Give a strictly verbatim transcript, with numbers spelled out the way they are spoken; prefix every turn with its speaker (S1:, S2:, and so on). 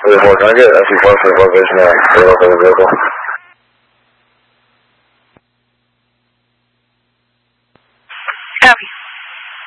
S1: Can I get S C four twenty-four vision at the local vehicle?
S2: Copy.